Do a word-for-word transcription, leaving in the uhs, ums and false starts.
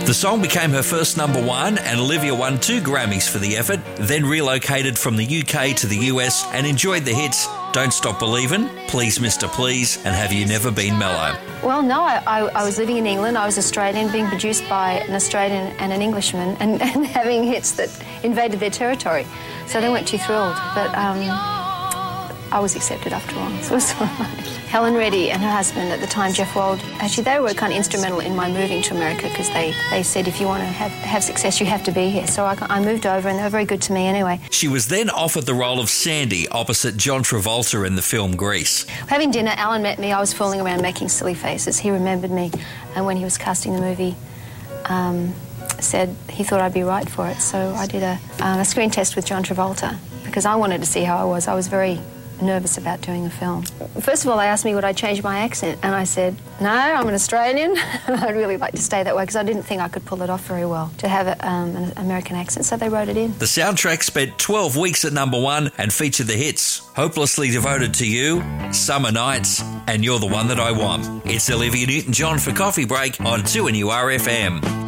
The song became her first number one, and Olivia won two Grammys for the effort, then relocated from the U K to the U S and enjoyed the hits Don't Stop Believin', Please Mister Please, and Have You Never Been Mellow? Well, no, I, I, I was living in England. I was Australian, being produced by an Australian and an Englishman, and, and having hits that invaded their territory. So they weren't too thrilled, but um, I was accepted after all, so it was all right. Helen Reddy and her husband at the time, Jeff Wald, actually they were kind of instrumental in my moving to America, because they, they said if you want to have, have success, you have to be here. So I, I moved over, and they were very good to me anyway. She was then offered the role of Sandy opposite John Travolta in the film Grease. Having dinner, Alan met me. I was fooling around making silly faces. He remembered me, and when he was casting the movie, um, said he thought I'd be right for it. So I did a, um, a screen test with John Travolta, because I wanted to see how I was. I was very nervous about doing a film. First of all, they asked me would I change my accent, and I said, no, I'm an Australian, and I'd really like to stay that way, because I didn't think I could pull it off very well, to have a, um, an American accent, so they wrote it in. The soundtrack spent twelve weeks at number one and featured the hits Hopelessly Devoted to You, Summer Nights, and You're the One That I Want. It's Olivia Newton-John for Coffee Break on two N U R F M.